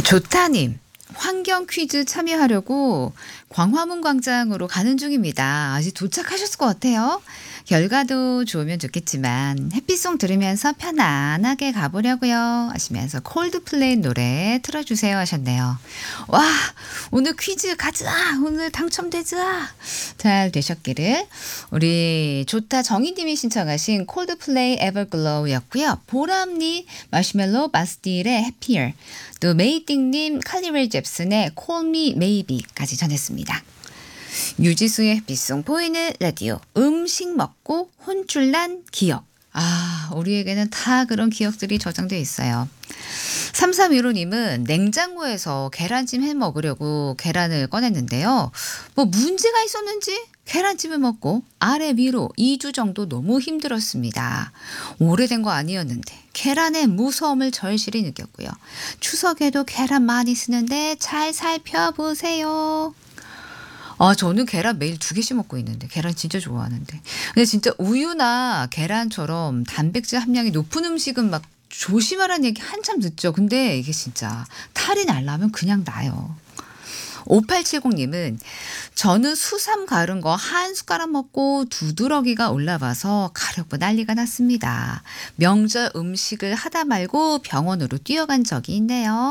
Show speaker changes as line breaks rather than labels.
조타님, 환경 퀴즈 참여하려고 광화문 광장으로 가는 중입니다. 아직 도착하셨을 것 같아요. 결과도 좋으면 좋겠지만 햇빛송 들으면서 편안하게 가보려고요 하시면서 콜드플레이 노래 틀어주세요 하셨네요. 와, 오늘 퀴즈 가자. 오늘 당첨되자. 잘 되셨기를. 우리 조타 정희님이 신청하신 콜드플레이 에버글로우였고요. 보람님 마시멜로 바스틸의 해피얼, 또 메이띵님 칼리레이 잽슨의 Call Me Maybe까지 전했습니다. 유지수의 햇빛송 보이는 라디오, 음식 먹고 혼쭐난 기억. 아, 우리에게는 다 그런 기억들이 저장되어 있어요. 3315님은 냉장고에서 계란찜 해 먹으려고 계란을 꺼냈는데요. 뭐 문제가 있었는지 계란찜을 먹고 아래 위로 2주 정도 너무 힘들었습니다. 오래된 거 아니었는데 계란의 무서움을 절실히 느꼈고요. 추석에도 계란 많이 쓰는데 잘 살펴보세요. 아, 저는 계란 매일 2개씩 먹고 있는데 계란 진짜 좋아하는데. 근데 진짜 우유나 계란처럼 단백질 함량이 높은 음식은 막 조심하라는 얘기 한참 듣죠. 근데 이게 진짜 탈이 날라면 그냥 나요. 5870님은 저는 수삼 가른 거 한 숟가락 먹고 두드러기가 올라와서 가렵고 난리가 났습니다. 명절 음식을 하다 말고 병원으로 뛰어간 적이 있네요.